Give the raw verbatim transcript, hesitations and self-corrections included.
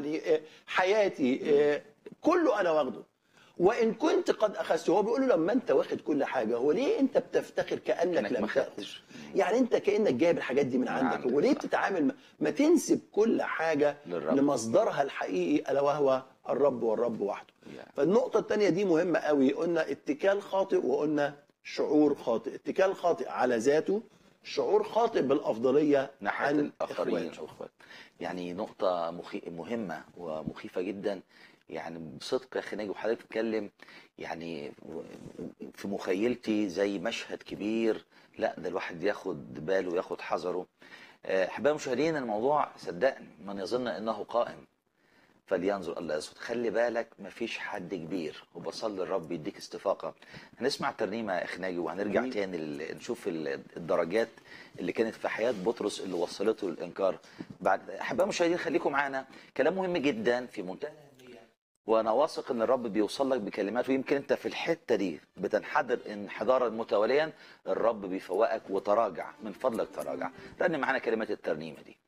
عقلي، حياتي، كله انا واخده. وان كنت قد اخذته، هو بيقول له لما انت واخد كل حاجه، هو ليه انت بتفتخر كانك لم تاخذ؟ يعني انت كانك جايب الحاجات دي من عندك، وليه بتتعامل؟ ما تنسب كل حاجه للرب، لمصدرها الحقيقي الا وهو الرب والرب وحده. فالنقطه الثانيه دي مهمه قوي، قلنا اتكال خاطئ وقلنا شعور خاطئ. اتكال خاطئ على ذاته، شعور خاطئ بالافضليه ناحيه الاخرين او اخوات. يعني نقطه مخي... مهمه ومخيفه جدا. يعني بصدق يا اخي ناجي وحضرتك بتتكلم، يعني في مخيلتي زي مشهد كبير، لا ده الواحد ياخد باله وياخد حذره. احبائي المشاهدين، الموضوع صدقني من يظن انه قائم فلينظر الله يسقط. خلي بالك مفيش حد كبير، وبصلي الرب يديك استفاقه. هنسمع ترنيمه يا اخي ناجي وهنرجع مم. تاني نشوف الدرجات اللي كانت في حياه بطرس اللي وصلته للانكار. بعد احبائي المشاهدين خليكم معانا، كلام مهم جدا في منتهى الاهميه، وانا واثق ان الرب بيوصل لك بكلمات، ويمكن انت في الحته دي بتنحدر انحدارا متواليا، الرب بيفوقك وتراجع، من فضلك تراجع. رن معانا كلمات الترنيمه دي.